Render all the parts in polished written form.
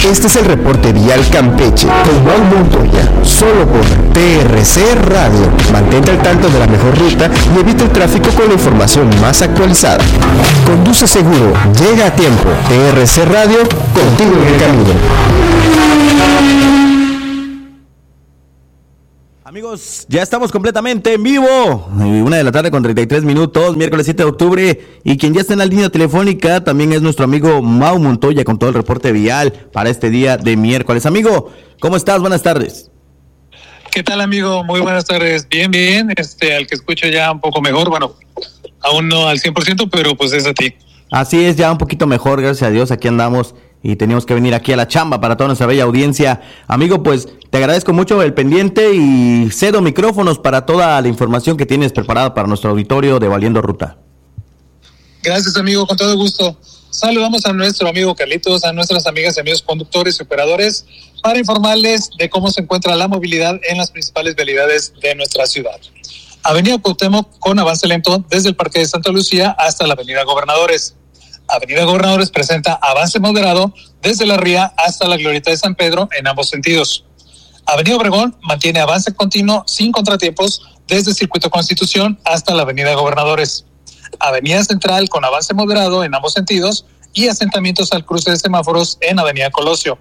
Este es el reporte vial Campeche con Mau Montoya, solo por TRC Radio. Mantente al tanto de la mejor ruta y evita el tráfico con la información más actualizada. Conduce seguro, llega a tiempo. TRC Radio, contigo en el camino. Amigos, ya estamos completamente en vivo, 1:33 p.m, miércoles 7 de octubre, y quien ya está en la línea telefónica también es nuestro amigo Mau Montoya con todo el reporte vial para este día de miércoles. Amigo, ¿cómo estás? Buenas tardes. ¿Qué tal, amigo? Muy buenas tardes. Bien, al que escucho ya un poco mejor, bueno, aún no al 100%, pero pues es a ti. Así es, ya un poquito mejor, gracias a Dios, aquí andamos. Y teníamos que venir aquí a la chamba para toda nuestra bella audiencia. Amigo, pues te agradezco mucho el pendiente y cedo micrófonos para toda la información que tienes preparada para nuestro auditorio de Valiendo Ruta. Gracias, amigo, con todo gusto. Saludamos a nuestro amigo Carlitos, a nuestras amigas y amigos conductores y operadores para informarles de cómo se encuentra la movilidad en las principales vialidades de nuestra ciudad. Avenida Cuauhtémoc con avance lento desde el Parque de Santa Lucía hasta la Avenida Gobernadores. Avenida Gobernadores presenta avance moderado desde la Ría hasta la Glorieta de San Pedro en ambos sentidos. Avenida Obregón mantiene avance continuo sin contratiempos desde Circuito Constitución hasta la Avenida Gobernadores. Avenida Central con avance moderado en ambos sentidos y asentamientos al cruce de semáforos en Avenida Colosio.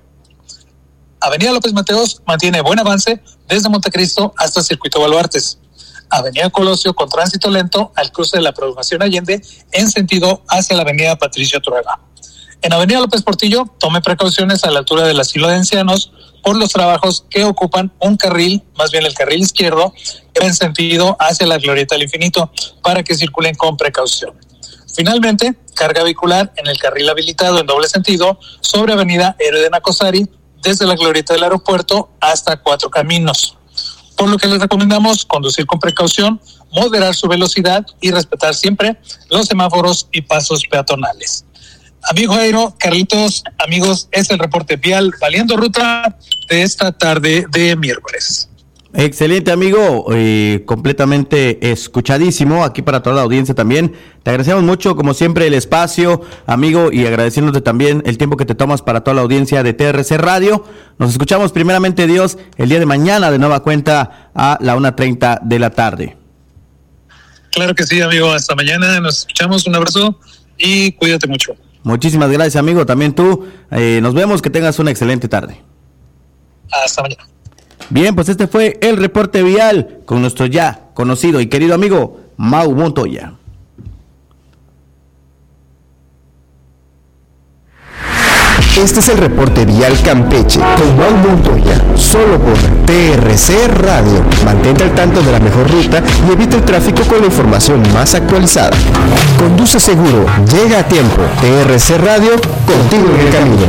Avenida López Mateos mantiene buen avance desde Montecristo hasta Circuito Baluartes. Avenida Colosio con tránsito lento al cruce de la Prolongación Allende en sentido hacia la Avenida Patricio Trueba. En Avenida López Portillo, tome precauciones a la altura del asilo de ancianos por los trabajos que ocupan un carril, más bien el carril izquierdo, en sentido hacia la Glorieta del Infinito, para que circulen con precaución. Finalmente, carga vehicular en el carril habilitado en doble sentido sobre Avenida Héroe de Nacosari, desde la Glorieta del Aeropuerto hasta Cuatro Caminos. Por lo que les recomendamos conducir con precaución, moderar su velocidad y respetar siempre los semáforos y pasos peatonales. Amigo Jairo, Carlitos, amigos, es el reporte vial Valiendo Ruta de esta tarde de miércoles. Excelente, amigo, completamente escuchadísimo aquí para toda la audiencia también. Te agradecemos mucho, como siempre, el espacio, amigo, y agradeciéndote también el tiempo que te tomas para toda la audiencia de TRC Radio. Nos escuchamos primeramente, Dios, el día de mañana de nueva cuenta a la 1:30 p.m. Claro que sí, amigo, hasta mañana, nos escuchamos, un abrazo y cuídate mucho. Muchísimas gracias, amigo, también tú, nos vemos, que tengas una excelente tarde. Hasta mañana. Bien, pues este fue el reporte vial con nuestro ya conocido y querido amigo Mau Montoya. Este es el reporte vial Campeche con Mau Montoya, solo por TRC Radio. Mantente al tanto de la mejor ruta y evita el tráfico con la información más actualizada. Conduce seguro, llega a tiempo. TRC Radio, contigo en el camino.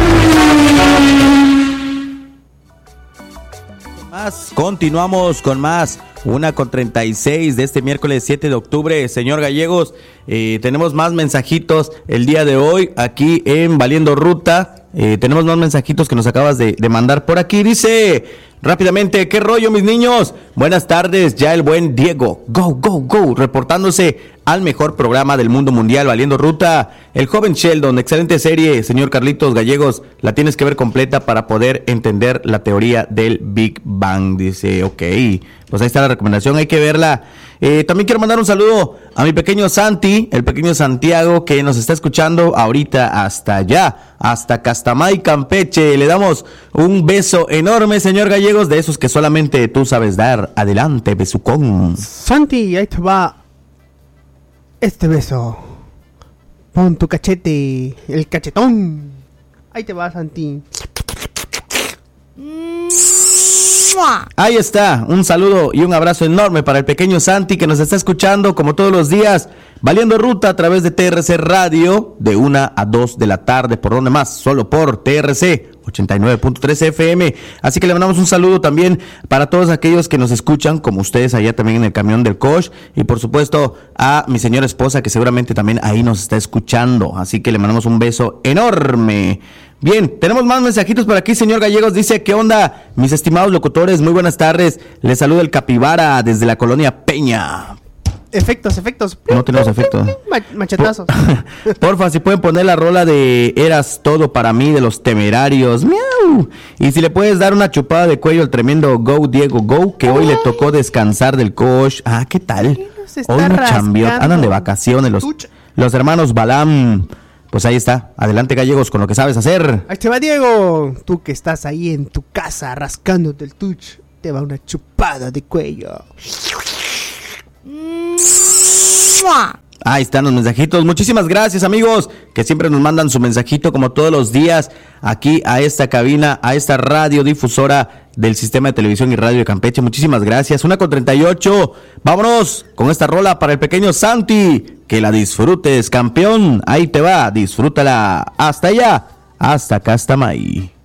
Continuamos con más, 1:36 de este miércoles 7 de octubre. Señor Gallegos, tenemos más mensajitos el día de hoy aquí en Valiendo Ruta. Tenemos más mensajitos que nos acabas de mandar por aquí. Dice rápidamente, ¿qué rollo, mis niños? Buenas tardes, ya el buen Diego, go, reportándose al mejor programa del mundo mundial, Valiendo Ruta. El joven Sheldon, excelente serie, señor Carlitos Gallegos, la tienes que ver completa para poder entender la teoría del Big Bang. Dice, ok, pues ahí está la recomendación, hay que verla. También quiero mandar un saludo a mi pequeño Santi, el pequeño Santiago, que nos está escuchando ahorita hasta allá, hasta Castamay, Campeche. Le damos un beso enorme, señor Gallegos, de esos que solamente tú sabes dar. Adelante, besucón. Santi, ahí te va este beso. Pon tu cachete, el cachetón. Ahí te va, Santi. Ahí está, un saludo y un abrazo enorme para el pequeño Santi que nos está escuchando como todos los días, Valiendo Ruta a través de TRC Radio de 1 a 2 de la tarde, por donde más, solo por TRC 89.3 FM, así que le mandamos un saludo también para todos aquellos que nos escuchan, como ustedes allá también en el camión del coach, y por supuesto a mi señora esposa que seguramente también ahí nos está escuchando, así que le mandamos un beso enorme. Bien, tenemos más mensajitos por aquí, señor Gallegos, dice, ¿qué onda, mis estimados locutores? Muy buenas tardes, les saluda el Capibara desde la colonia Peña. Efectos. No tenemos efectos. Machetazos. Porfa, si pueden poner la rola de Eras todo para mí de Los Temerarios. ¡Miau! Y si le puedes dar una chupada de cuello al tremendo Go Diego Go, que hoy le tocó descansar del coach. Ah, ¿qué tal? Hoy no chambeó. Andan de vacaciones los hermanos Balam. Pues ahí está. Adelante, Gallegos, con lo que sabes hacer. Ahí te va, Diego. Tú que estás ahí en tu casa rascándote el tuch, te va una chupada de cuello. Ahí están los mensajitos. Muchísimas gracias, amigos, que siempre nos mandan su mensajito como todos los días aquí a esta cabina, a esta radiodifusora del Sistema de Televisión y Radio de Campeche. Muchísimas gracias. 1:38. Vámonos con esta rola para el pequeño Santi. Que la disfrutes, campeón. Ahí te va, disfrútala. Hasta allá, hasta Castamay.